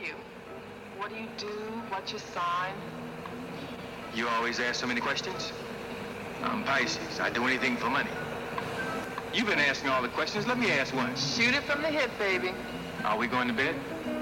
you? What do you do? What's your sign? You always ask so many questions? I'm Pisces. I do anything for money. You've been asking all the questions. Let me ask one. Shoot it from the hip, baby. Are we going to bed?